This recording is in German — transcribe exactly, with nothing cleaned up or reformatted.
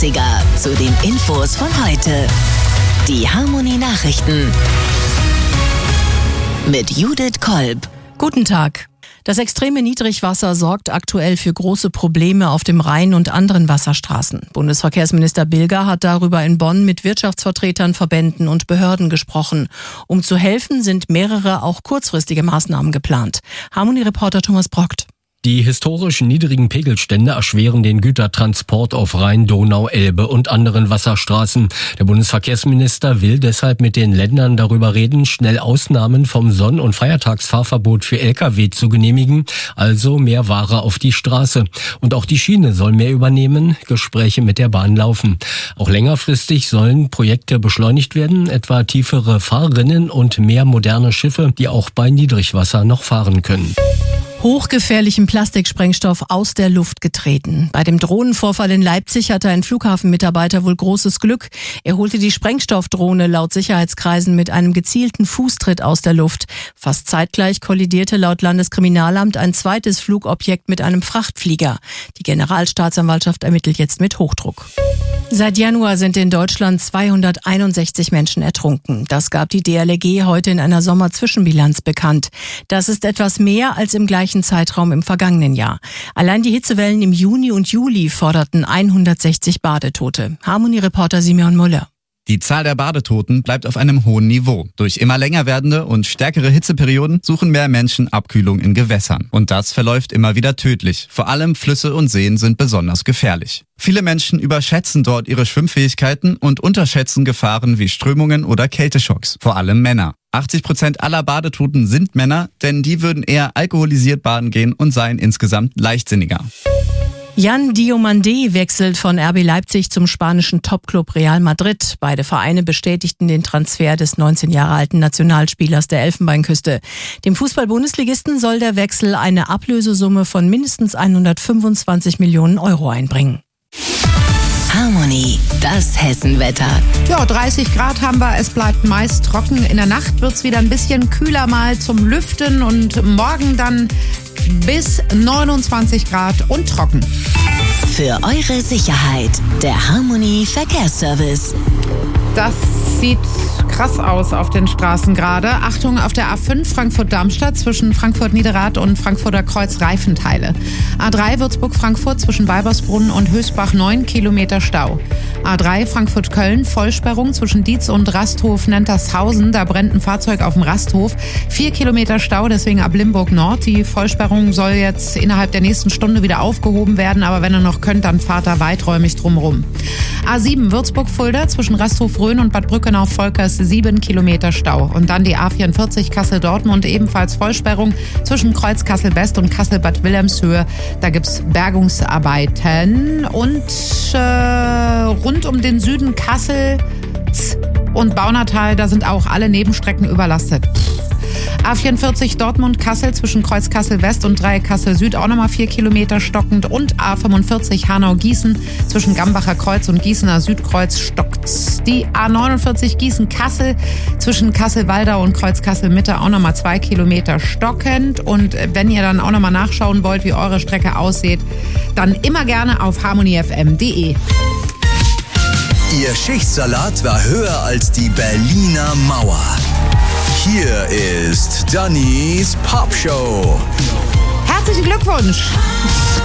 Digga zu den Infos von heute. Die Harmony Nachrichten mit Judith Kolb. Guten Tag. Das extreme Niedrigwasser sorgt aktuell für große Probleme auf dem Rhein und anderen Wasserstraßen. Bundesverkehrsminister Bilger hat darüber in Bonn mit Wirtschaftsvertretern, Verbänden und Behörden gesprochen. Um zu helfen, sind mehrere auch kurzfristige Maßnahmen geplant. Harmony-Reporter Thomas Brockt. Die historisch niedrigen Pegelstände erschweren den Gütertransport auf Rhein, Donau, Elbe und anderen Wasserstraßen. Der Bundesverkehrsminister will deshalb mit den Ländern darüber reden, schnell Ausnahmen vom Sonn- und Feiertagsfahrverbot für L K W zu genehmigen, also mehr Ware auf die Straße. Und auch die Schiene soll mehr übernehmen, Gespräche mit der Bahn laufen. Auch längerfristig sollen Projekte beschleunigt werden, etwa tiefere Fahrrinnen und mehr moderne Schiffe, die auch bei Niedrigwasser noch fahren können. Hochgefährlichen Plastiksprengstoff aus der Luft getreten. Bei dem Drohnenvorfall in Leipzig hatte ein Flughafenmitarbeiter wohl großes Glück. Er holte die Sprengstoffdrohne laut Sicherheitskreisen mit einem gezielten Fußtritt aus der Luft. Fast zeitgleich kollidierte laut Landeskriminalamt ein zweites Flugobjekt mit einem Frachtflieger. Die Generalstaatsanwaltschaft ermittelt jetzt mit Hochdruck. Seit Januar sind in Deutschland zweihunderteinundsechzig Menschen ertrunken. Das gab die D L R G heute in einer Sommerzwischenbilanz bekannt. Das ist etwas mehr als im gleichen Zeitraum im vergangenen Jahr. Allein die Hitzewellen im Juni und Juli forderten hundertsechzig Badetote. Harmony-Reporter Simeon Müller. Die Zahl der Badetoten bleibt auf einem hohen Niveau. Durch immer länger werdende und stärkere Hitzeperioden suchen mehr Menschen Abkühlung in Gewässern. Und das verläuft immer wieder tödlich. Vor allem Flüsse und Seen sind besonders gefährlich. Viele Menschen überschätzen dort ihre Schwimmfähigkeiten und unterschätzen Gefahren wie Strömungen oder Kälteschocks. Vor allem Männer. achtzig Prozent aller Badetoten sind Männer, denn die würden eher alkoholisiert baden gehen und seien insgesamt leichtsinniger. Jan Diomandé wechselt von R B Leipzig zum spanischen Topclub Real Madrid. Beide Vereine bestätigten den Transfer des neunzehn Jahre alten Nationalspielers der Elfenbeinküste. Dem Fußball-Bundesligisten soll der Wechsel eine Ablösesumme von mindestens hundertfünfundzwanzig Millionen Euro einbringen. Harmony, das Hessenwetter. Ja, dreißig Grad haben wir, es bleibt meist trocken. In der Nacht wird es wieder ein bisschen kühler mal zum Lüften und morgen dann bis neunundzwanzig Grad und trocken. Für eure Sicherheit, der Harmony Verkehrsservice. Das sieht krass aus auf den Straßen gerade. Achtung, auf der A fünf Frankfurt-Darmstadt zwischen Frankfurt-Niederrad und Frankfurter Kreuz Reifenteile. A drei Würzburg-Frankfurt zwischen Weibersbrunn und Hösbach neun Kilometer Stau. A drei Frankfurt-Köln Vollsperrung zwischen Dietz und Rasthof Nentershausen. Da brennt ein Fahrzeug auf dem Rasthof. vier Kilometer Stau, deswegen ab Limburg Nord. Die Vollsperrung soll jetzt innerhalb der nächsten Stunde wieder aufgehoben werden. Aber wenn ihr noch könnt, dann fahrt da weiträumig drumherum. A sieben Würzburg-Fulda zwischen Rasthof-Rhön und Bad Brückenau-Volkers sieben Kilometer Stau. Und dann die A vierundvierzig Kassel-Dortmund, ebenfalls Vollsperrung zwischen Kreuz Kassel-West und Kassel-Bad Wilhelmshöhe. Da gibt's Bergungsarbeiten. Und äh, rund um den Süden Kassel und Baunatal, da sind auch alle Nebenstrecken überlastet. A vierundvierzig Dortmund-Kassel zwischen Kreuz Kassel-West und Dreieck Kassel-Süd auch nochmal vier Kilometer stockend. Und A fünfundvierzig Hanau-Gießen zwischen Gambacher Kreuz und Gießener Südkreuz stockt. Die A neunundvierzig Gießen-Kassel zwischen Kassel-Waldau und Kreuz Kassel-Mitte auch nochmal zwei Kilometer stockend. Und wenn ihr dann auch nochmal nachschauen wollt, wie eure Strecke aussieht, dann immer gerne auf harmony f m punkt d e. Ihr Schichtsalat war höher als die Berliner Mauer. Hier ist Dannys Popshow. Herzlichen Glückwunsch!